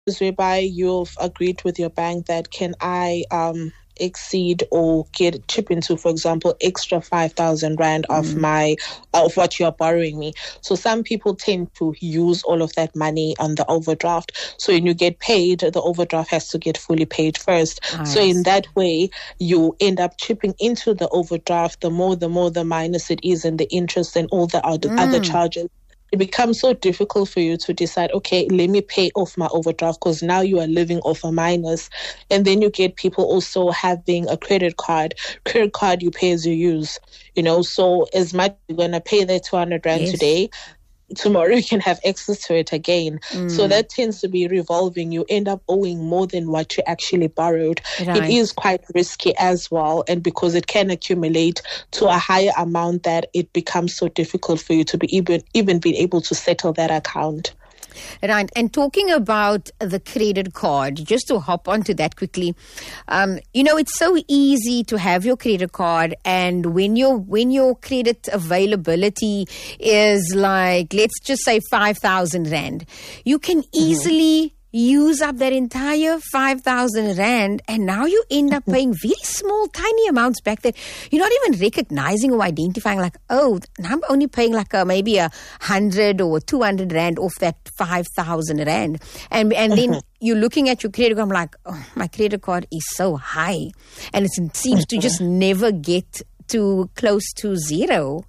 whereby you've agreed with your bank that can I exceed or chip into, for example, extra 5,000 rand of what you're borrowing me. So some people tend to use all of that money on the overdraft. So when you get paid, the overdraft has to get fully paid first. Nice. So in that way, you end up chipping into the overdraft. The more the minus it is, and the interest and all the other charges. It becomes so difficult for you to decide, okay, let me pay off my overdraft, because now you are living off a minus. And then you get people also having a credit card. Credit card, you pay as you use, so as much you're going to pay that 200 rand today, tomorrow you can have access to it again. So that tends to be revolving. You end up owing more than what you actually borrowed. Right. It is quite risky as well, and because it can accumulate to a higher amount, that it becomes so difficult for you to be even be able to settle that account. Right. And talking about the credit card, just to hop onto that quickly, it's so easy to have your credit card, and when your credit availability is like, let's just say 5,000 rand, you can easily use up that entire 5,000 rand, and now you end up paying very small, tiny amounts back that you're not even recognizing or identifying, like, oh, I'm only paying like maybe 100 or 200 rand off that 5,000 rand. And then you're looking at your credit card, I'm like, oh, my credit card is so high. And it seems to just never get to close to zero.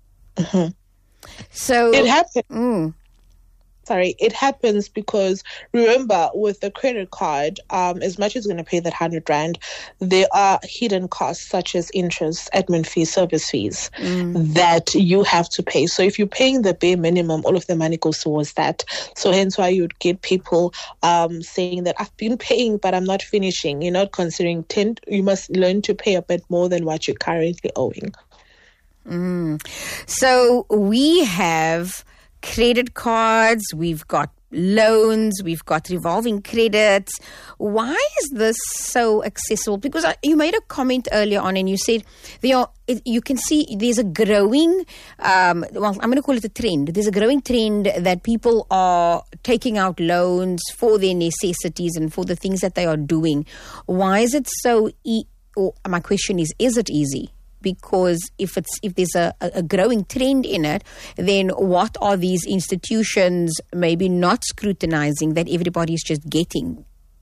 So it happens. It happens because, remember, with the credit card, as much as you're going to pay that 100 rand, there are hidden costs such as interest, admin fees, service fees that you have to pay. So if you're paying the bare minimum, all of the money goes towards that. So hence why you'd get people saying that I've been paying, but I'm not finishing. You're not considering you must learn to pay a bit more than what you're currently owing. So we have credit cards, we've got loans, we've got revolving credits. Why is this so accessible? Because you made a comment earlier on and you said you can see there's a growing, I'm going to call it a trend. There's a growing trend that people are taking out loans for their necessities and for the things that they are doing. Why is it so my question is it easy? Because if there's a growing trend in it, then what are these institutions maybe not scrutinizing that everybody's just getting?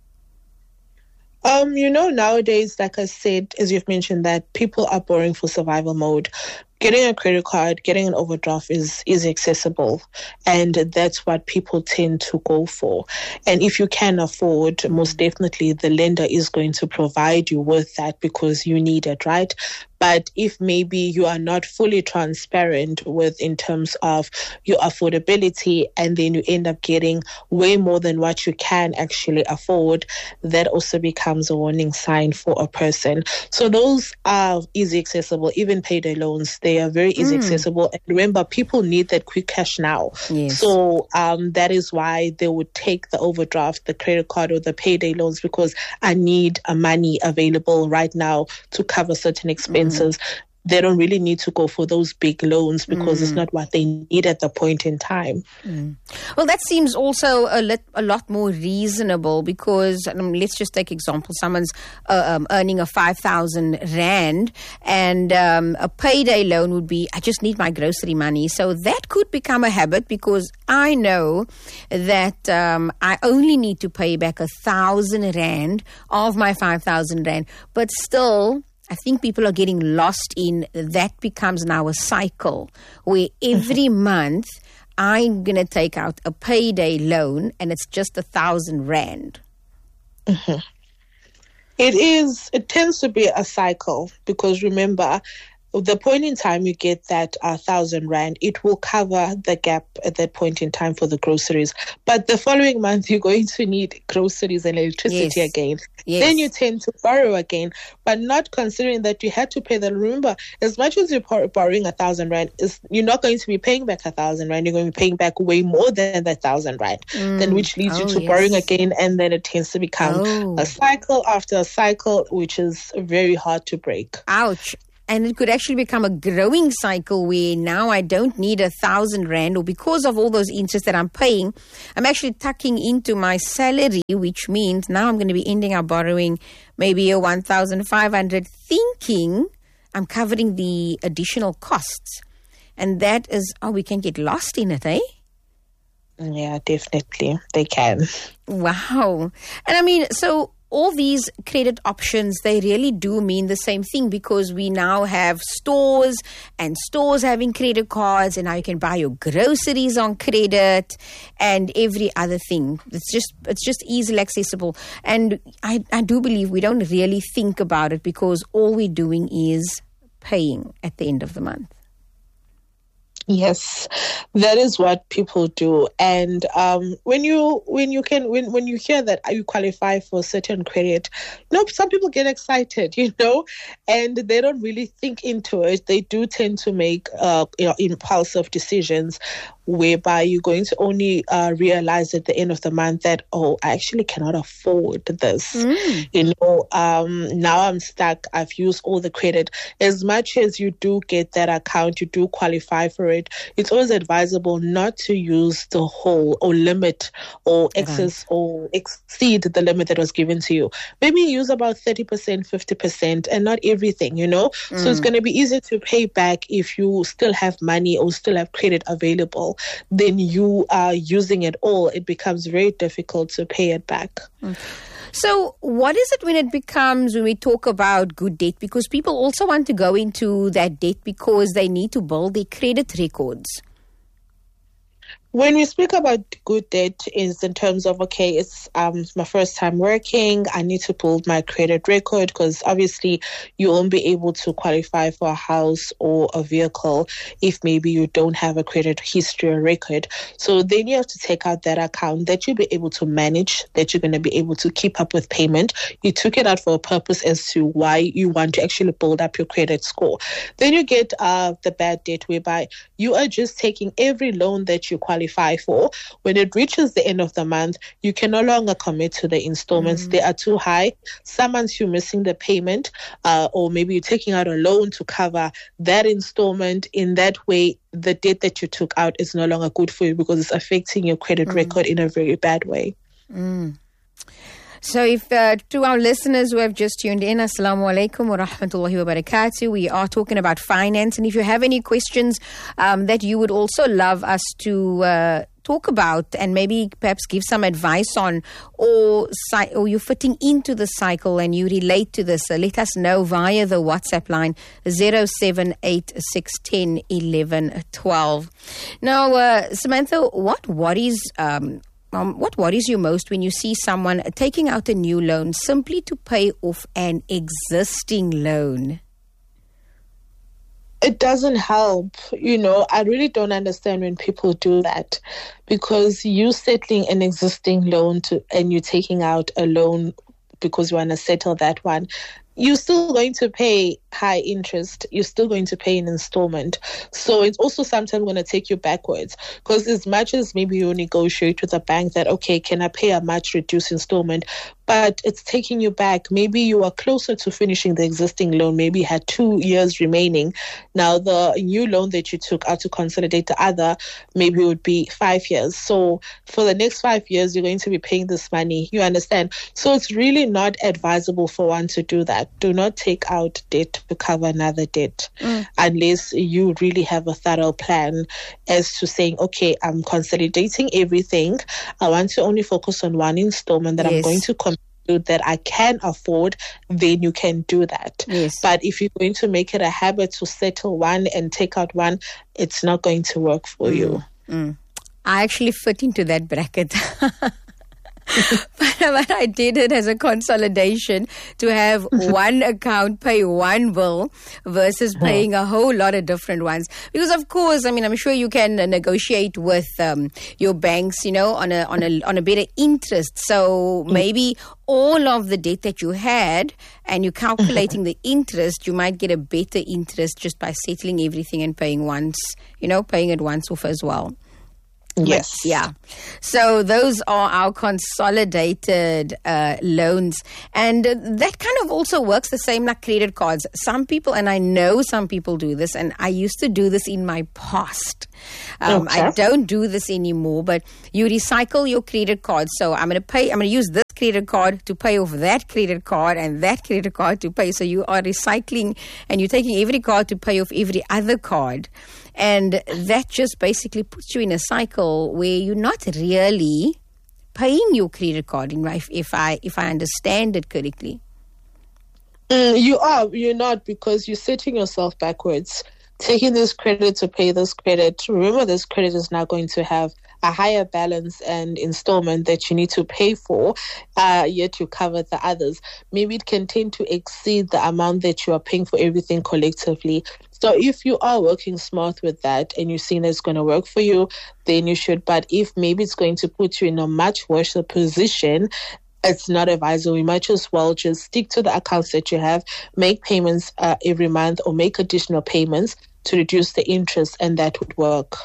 Nowadays, like I said, as you've mentioned, that people are borrowing for survival mode. Getting a credit card, getting an overdraft is accessible, and that's what people tend to go for. And if you can afford, most definitely the lender is going to provide you with that because you need it, right? But if maybe you are not fully transparent in terms of your affordability, and then you end up getting way more than what you can actually afford, that also becomes a warning sign for a person. So those are easy accessible, even payday loans. They are very easy accessible. And remember, people need that quick cash now. Yes. So that is why they would take the overdraft, the credit card, or the payday loans, because I need money available right now to cover certain expenses. They don't really need to go for those big loans because it's not what they need at the point in time. Well, that seems also a lot more reasonable because let's just take example. Someone's earning a 5,000 rand and a payday loan would be, I just need my grocery money. So that could become a habit because I know that I only need to pay back 1,000 rand of my 5,000 rand. But still, I think people are getting lost in that becomes now a cycle where every month I'm going to take out a payday loan and it's just 1,000 rand. It tends to be a cycle because remember, the point in time you get that 1,000 rand, it will cover the gap at that point in time for the groceries. But the following month, you're going to need groceries and electricity again. Yes. Then you tend to borrow again, but not considering that you had to pay that. Remember, as much as you're borrowing 1,000 rand, you're not going to be paying back 1,000 rand. You're going to be paying back way more than that 1,000 rand. Then which leads you to borrowing again, and then it tends to become a cycle after a cycle, which is very hard to break. Ouch. And it could actually become a growing cycle where now I don't need 1,000 Rand, or because of all those interests that I'm paying, I'm actually tucking into my salary, which means now I'm going to be ending up borrowing maybe a 1,500, thinking I'm covering the additional costs. And that is, we can get lost in it, eh? Yeah, definitely. They can. Wow. And I mean, so all these credit options, they really do mean the same thing, because we now have stores and stores having credit cards, and now you can buy your groceries on credit and every other thing. It's just easily accessible. And I do believe we don't really think about it, because all we're doing is paying at the end of the month. Yes, that is what people do. And when you hear that you qualify for certain credit, some people get excited, and they don't really think into it. They do tend to make impulsive decisions, whereby you're going to only realize at the end of the month that, I actually cannot afford this. Now I'm stuck. I've used all the credit. As much as you do get that account, you do qualify for it, it's always advisable not to use the whole or limit or excess or exceed the limit that was given to you. Maybe use about 30%, 50%, and not everything, So it's going to be easier to pay back if you still have money or still have credit available. Then you are using it all. It becomes very difficult to pay it back. So what is it when we talk about good debt? Because people also want to go into that debt because they need to build their credit records. When we speak about good debt, is in terms of, it's my first time working, I need to build my credit record, because obviously you won't be able to qualify for a house or a vehicle if maybe you don't have a credit history or record. So then you have to take out that account that you'll be able to manage, that you're going to be able to keep up with payment. You took it out for a purpose as to why you want to actually build up your credit score. Then you get the bad debt, whereby you are just taking every loan that you qualify for. When it reaches the end of the month, you can no longer commit to the installments. They are too high. Some months you're missing the payment, or maybe you're taking out a loan to cover that installment. In that way, the debt that you took out is no longer good for you, because it's affecting your credit record in a very bad way. So if to our listeners who have just tuned in, Assalamu alaikum wa rahmatullahi wa barakatuh. We are talking about finance. And if you have any questions that you would also love us to talk about and maybe perhaps give some advice on, or you're fitting into the cycle and you relate to this, let us know via the WhatsApp line 0786101112. Now, Samantha, what worries you most when you see someone taking out a new loan simply to pay off an existing loan? It doesn't help. I really don't understand when people do that, because you settling an existing loan and you're taking out a loan because you want to settle that one, you're still going to pay high interest. You're still going to pay an installment. So it's also sometimes going to take you backwards, because as much as maybe you negotiate with a bank that, can I pay a much reduced installment, but it's taking you back. Maybe you are closer to finishing the existing loan. Maybe you had 2 years remaining. Now the new loan that you took out to consolidate the other, maybe it would be 5 years. So for the next 5 years, you're going to be paying this money. You understand? So it's really not advisable for one to do that. Do not take out debt to cover another debt unless you really have a thorough plan as to saying, I'm consolidating everything. I want to only focus on one installment that I'm going to that I can afford, then you can do that. Yes. But if you're going to make it a habit to settle one and take out one, it's not going to work for you. I actually fit into that bracket. But I did it as a consolidation to have one account pay one bill versus paying a whole lot of different ones. Because of course, I'm sure you can negotiate with your banks, on a better interest. So maybe all of the debt that you had and you're calculating the interest, you might get a better interest just by settling everything and paying it once off as well. Yes. But, yeah. So those are our consolidated loans. And that kind of also works the same like credit cards. Some people, and I know some people do this, and I used to do this in my past. I don't do this anymore, but you recycle your credit card. So I'm going to use this credit card to pay off that credit card and that credit card to pay. So you are recycling and you're taking every card to pay off every other card. And that just basically puts you in a cycle where you're not really paying your credit card, if I understand it correctly. You're not, because you're setting yourself backwards. Taking this credit to pay this credit. Remember, this credit is now going to have a higher balance and installment that you need to pay for, yet to cover the others. Maybe it can tend to exceed the amount that you are paying for everything collectively. So if you are working smart with that and you're seeing that it's going to work for you, then you should. But if maybe it's going to put you in a much worse position, it's not advisable. You might as well just stick to the accounts that you have, make payments every month or make additional payments to reduce the interest, and that would work.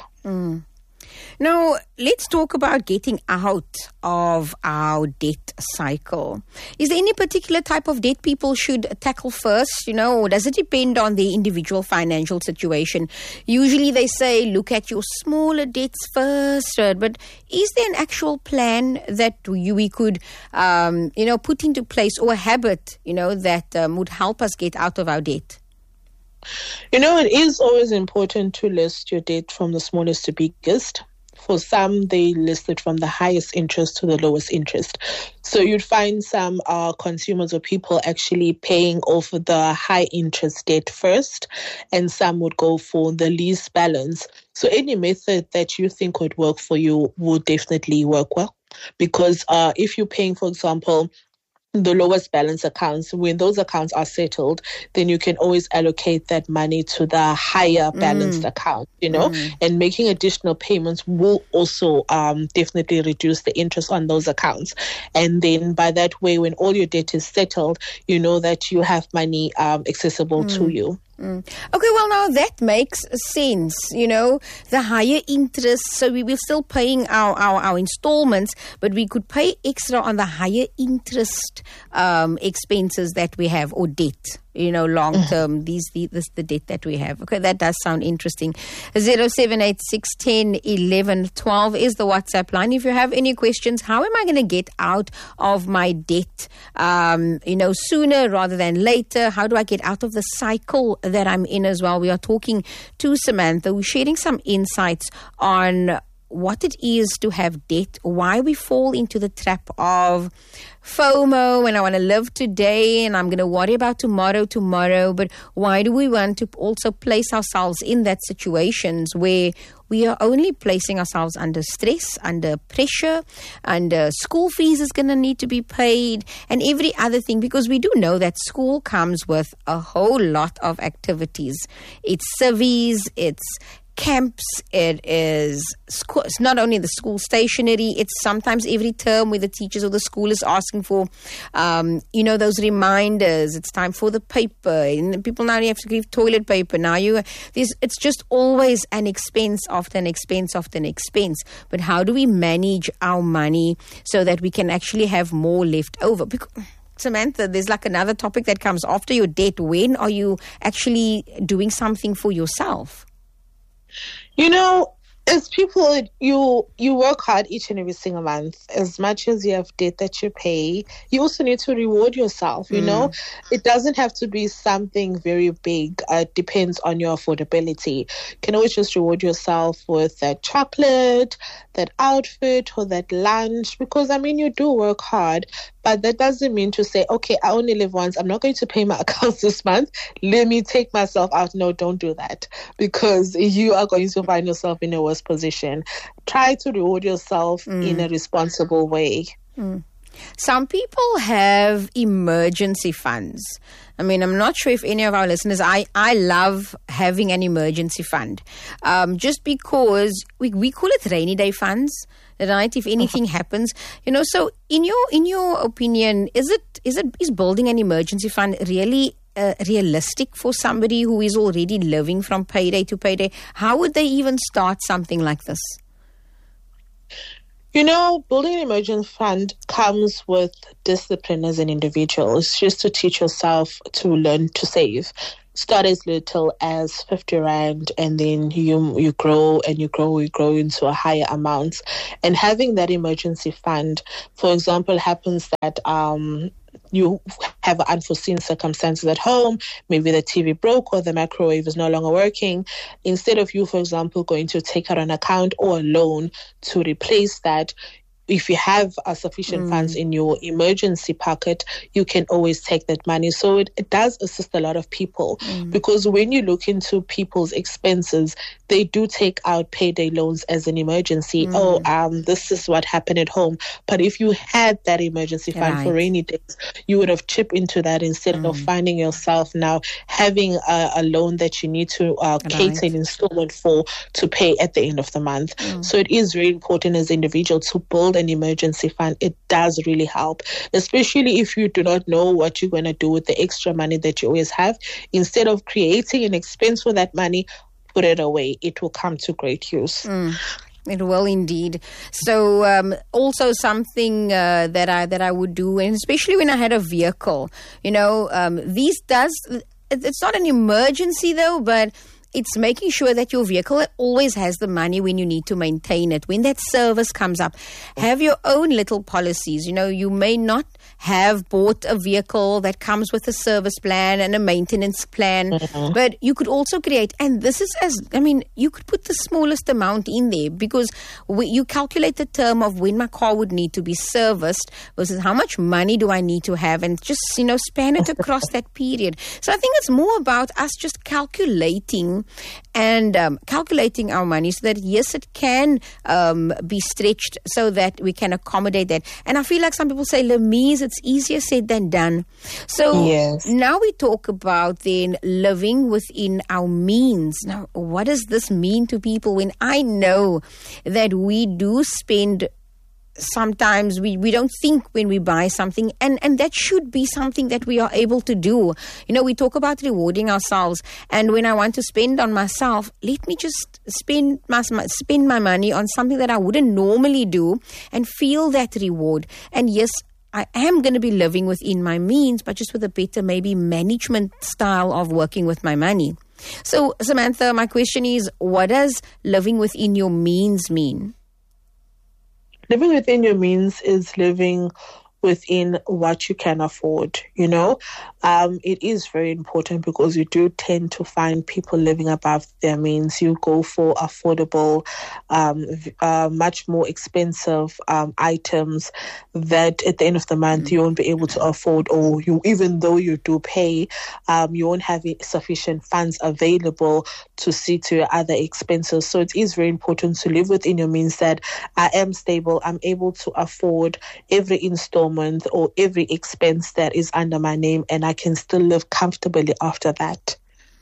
Now, let's talk about getting out of our debt cycle. Is there any particular type of debt people should tackle first, or does it depend on the individual financial situation? Usually they say, look at your smaller debts first, but is there an actual plan that we could, put into place, or a habit, that would help us get out of our debt? It is always important to list your debt from the smallest to biggest. For some, they list it from the highest interest to the lowest interest. So you'd find some consumers or people actually paying off the high interest debt first, and some would go for the least balance. So any method that you think would work for you will definitely work well. Because if you're paying, for example, the lowest balance accounts, when those accounts are settled, then you can always allocate that money to the higher balanced account, and making additional payments will also definitely reduce the interest on those accounts. And then by that way, when all your debt is settled, you know that you have money accessible to you. Okay, well, now that makes sense, the higher interest. So we will still paying our installments, but we could pay extra on the higher interest expenses that we have, or debt. Long term, the debt that we have. Okay, that does sound interesting. 0786101112 is the WhatsApp line. If you have any questions, how am I going to get out of my debt, sooner rather than later? How do I get out of the cycle that I'm in as well? We are talking to Samantha, who's sharing some insights on what it is to have debt, why we fall into the trap of FOMO, and I want to live today and I'm going to worry about tomorrow, but why do we want to also place ourselves in that situations where we are only placing ourselves under stress, under pressure, and school fees is going to need to be paid, and every other thing, because we do know that school comes with a whole lot of activities. It's civies, it's camps, it is school. It's not only the school stationery, it's sometimes every term where the teachers or the school is asking for those reminders. It's time for the paper, and people now have to give toilet paper. Now it's just always an expense after an expense after an expense. But how do we manage our money so that we can actually have more left over? Because Samantha, there's like another topic that comes after your debt. When are you actually doing something for yourself? As people, you work hard each and every single month. As much as you have debt that you pay, you also need to reward yourself, It doesn't have to be something very big. It depends on your affordability. You can always just reward yourself with that chocolate, that outfit, or that lunch, because, you do work hard. But that doesn't mean to say, okay, I only live once. I'm not going to pay my accounts this month. Let me take myself out. No, don't do that, because you are going to find yourself in a worse position. Try to reward yourself in a responsible way. Some people have emergency funds. I'm not sure if any of our listeners, I love having an emergency fund. Just because we call it rainy day funds, right? If anything happens, so in your opinion, is building an emergency fund really realistic for somebody who is already living from payday to payday? How would they even start something like this? Building an emergency fund comes with discipline as an individual. It's just to teach yourself to learn to save. Start as little as 50 Rand, and then you grow and you grow into a higher amount. And having that emergency fund, for example, happens that you have unforeseen circumstances at home, maybe the TV broke or the microwave is no longer working. Instead of you, for example, going to take out an account or a loan to replace that, if you have sufficient funds in your emergency pocket, you can always take that money. So it does assist a lot of people, because when you look into people's expenses, they do take out payday loans as an emergency. This is what happened at home. But if you had that emergency fund for rainy days, you would have chipped into that instead of finding yourself now having a loan that you need to cater an installment for to pay at the end of the month. So it is very important as an individual to build an emergency fund. It does really help, especially if you do not know what you're going to do with the extra money that you always have. Instead of creating an expense for that money, put it away. It will come to great use. It will indeed. So also something that I would do, and especially when I had a vehicle, it's not an emergency though, but it's making sure that your vehicle always has the money when you need to maintain it. When that service comes up, have your own little policies. You may not have bought a vehicle that comes with a service plan and a maintenance plan, but you could also create, and this is you could put the smallest amount in there, because you calculate the term of when my car would need to be serviced versus how much money do I need to have, and just, span it across that period. So I think it's more about us just calculating our money so that, yes, it can be stretched so that we can accommodate that. And I feel like some people say, Lemise, it's easier said than done. So now we talk about then living within our means. Now, what does this mean to people when I know that we do spend? Sometimes we don't think when we buy something, and that should be something that we are able to do. We talk about rewarding ourselves, and when I want to spend on myself, let me just spend my money on something that I wouldn't normally do and feel that reward. And yes, I am going to be living within my means, but just with a better maybe management style of working with my money. So Samantha, my question is, what does living within your means mean? Living within your means is living within what you can afford, It is very important, because you do tend to find people living above their means. You go for affordable, much more expensive items that at the end of the month you won't be able to afford, or even though you do pay, you won't have sufficient funds available to see to your other expenses. So it is very important to live within your means, that I am stable, I'm able to afford every installment or every expense that is under my name, and I can still live comfortably after that.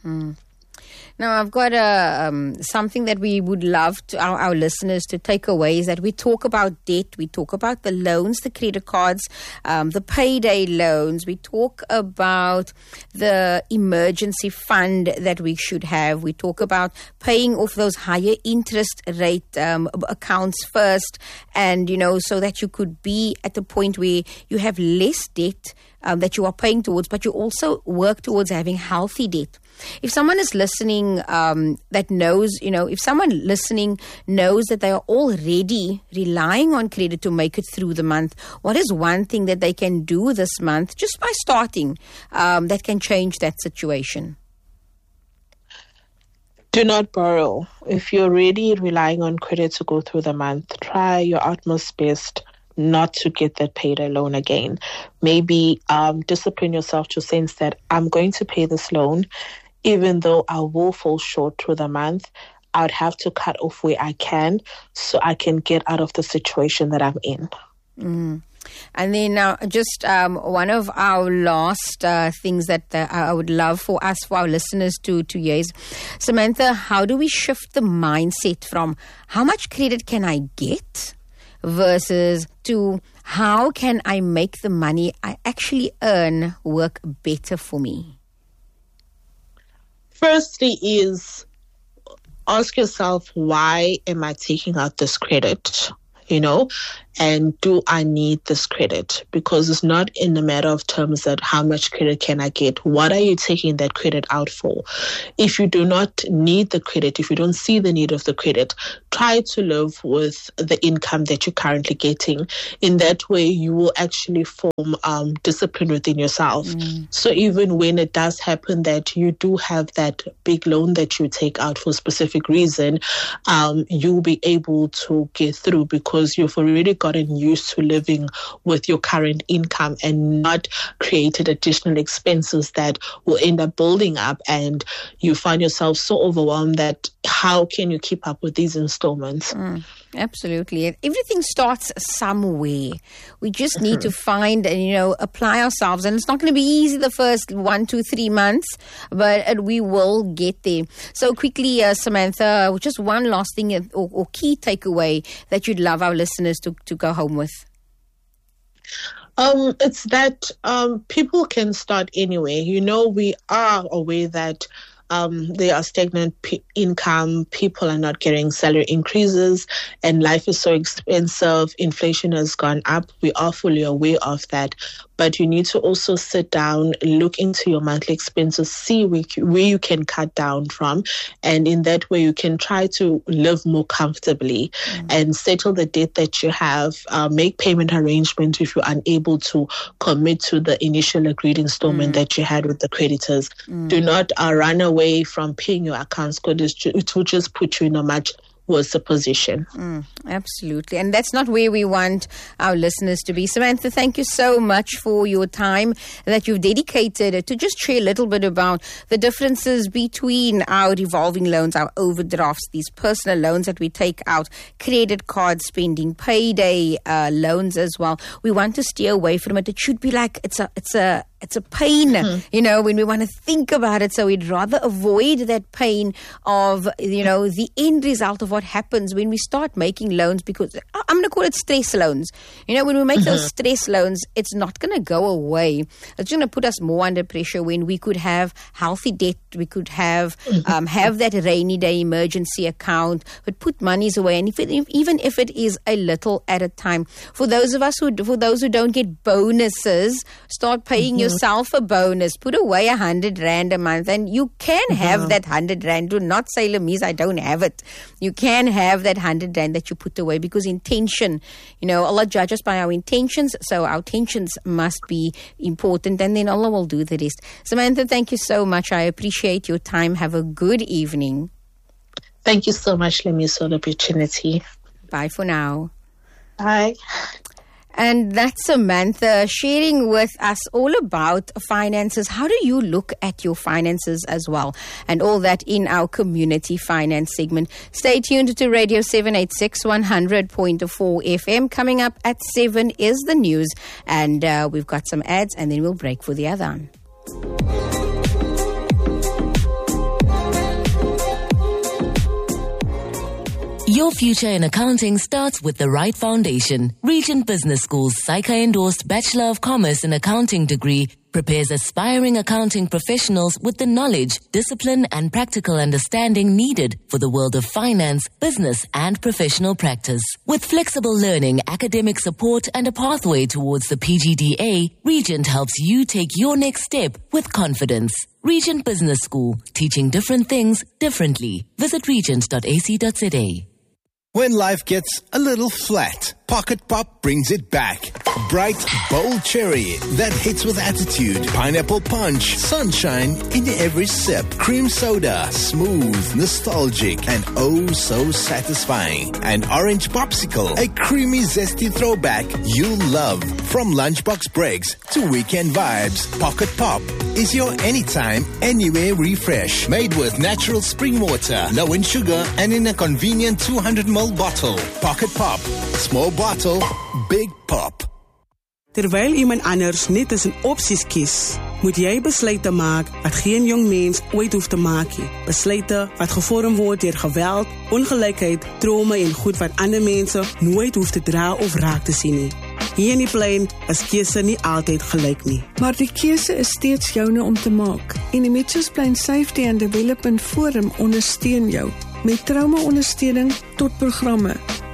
Now, I've got something that we would love to our listeners to take away, is that we talk about debt, we talk about the loans, the credit cards, the payday loans, we talk about the emergency fund that we should have, we talk about paying off those higher interest rate accounts first, and, so that you could be at the point where you have less debt that you are paying towards, but you also work towards having healthy debt. If someone is listening that knows, if someone listening knows that they are already relying on credit to make it through the month, what is one thing that they can do this month, just by starting, that can change that situation? Do not borrow. If you're already relying on credit to go through the month, try your utmost best not to get that payday loan again. Maybe discipline yourself to sense that I'm going to pay this loan, even though I will fall short through the month. I would have to cut off where I can, so I can get out of the situation that I'm in. And then now, just one of our last things that I would love for our listeners to hear is, Samantha, how do we shift the mindset from how much credit can I get versus to how can I make the money I actually earn work better for me? Firstly is ask yourself, why am I taking out this credit? and do I need this credit? Because it's not in a matter of terms that how much credit can I get? What are you taking that credit out for? If you do not need the credit, if you don't see the need of the credit, try to live with the income that you're currently getting. In that way, you will actually form discipline within yourself. So even when it does happen that you do have that big loan that you take out for a specific reason, you'll be able to get through because you've already gotten used to living with your current income and not created additional expenses that will end up building up, and you find yourself so overwhelmed that how can you keep up with these installments? Absolutely. Everything starts somewhere. We just need to find and, apply ourselves. And it's not going to be easy the first 1, 2, 3 months, but we will get there. So quickly, Samantha, just one last thing or key takeaway that you'd love our listeners to go home with. It's that people can start anyway. We are aware that there are stagnant income, people are not getting salary increases, and life is so expensive, inflation has gone up. We are fully aware of that. But you need to also sit down, look into your monthly expenses, see where you can cut down from. And in that way, you can try to live more comfortably and settle the debt that you have, make payment arrangements if you're unable to commit to the initial agreed installment that you had with the creditors. Do not run away from paying your accounts because it will just put you in a much worse position. Absolutely. And that's not where we want our listeners to be. Samantha, thank you so much for your time that you've dedicated to just share a little bit about the differences between our revolving loans, our overdrafts, these personal loans that we take out, credit card spending, payday loans as well. We want to steer away from it. It should be like it's a pain, when we want to think about it. So we'd rather avoid that pain of, the end result of what happens when we start making loans, because I'm going to call it stress loans. When we make those stress loans, it's not going to go away. It's going to put us more under pressure when we could have healthy debt. We could have that rainy day emergency account, but put monies away. And even if it is a little at a time, for those who don't get bonuses, start paying yourself a bonus. Put away 100 Rand a month, and you can have that 100 Rand. Do not say, Lemise, I don't have it. You can have that 100 Rand that you put away, because intention, Allah judges by our intentions, so our intentions must be important, and then Allah will do the rest. Samantha, thank you so much. I appreciate your time. Have a good evening. Thank you so much, Lemise, for the opportunity. Bye for now. Bye. And that's Samantha sharing with us all about finances. How do you look at your finances as well? And all that in our community finance segment. Stay tuned to Radio 786 100.4 FM. Coming up at 7 is the news. And we've got some ads, and then we'll break for the adhan. Your future in accounting starts with the right foundation. Regent Business School's SAICA-endorsed Bachelor of Commerce in Accounting degree prepares aspiring accounting professionals with the knowledge, discipline, and practical understanding needed for the world of finance, business, and professional practice. With flexible learning, academic support, and a pathway towards the PGDA, Regent helps you take your next step with confidence. Regent Business School, teaching different things differently. Visit regent.ac.za. When life gets a little flat, Pocket Pop brings it back. Bright, bold cherry that hits with attitude. Pineapple punch, sunshine in every sip. Cream soda, smooth, nostalgic, and oh so satisfying. An orange popsicle, a creamy, zesty throwback you love. From lunchbox breaks to weekend vibes, Pocket Pop is your anytime, anywhere refresh. Made with natural spring water, low in sugar, and in a convenient 200ml bottle. Pocket Pop. Small bottle, big pop. Terwyl iemand anders net tussen opsies kies, moet jy besluite maak wat geen jong mens ooit hoef te maak nie. Besluite wat gevorm word deur geweld, ongelykheid, trauma en goed wat ander mense nooit hoef te dra of raak te sien nie. Hier in die plein is keuse nie altyd gelyk nie. Maar die keuse is steeds joune om te maak. En die Mitchells Plain Safety and Development Forum ondersteun jou met trauma-ondersteuning tot programme.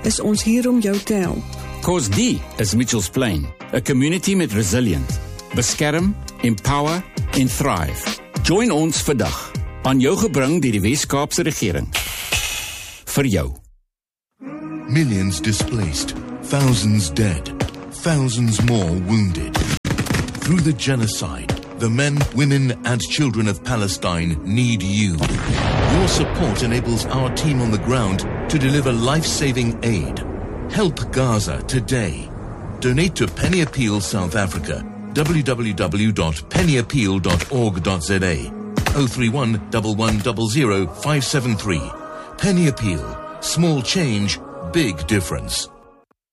is ons hier om jou te help. KOSD is Mitchells Plain, 'n community met resilient. Beskerm, empower en thrive. Join ons vandag, aan jou gebring deur die Wes-Kaapse regering. Vir jou. Millions displaced, thousands dead, thousands more wounded. Through the genocide, the men, women and children of Palestine need you. Your support enables our team on the ground to deliver life-saving aid. Help Gaza today. Donate to Penny Appeal South Africa. www.pennyappeal.org.za 031 1100 573. Penny Appeal. Small change, big difference.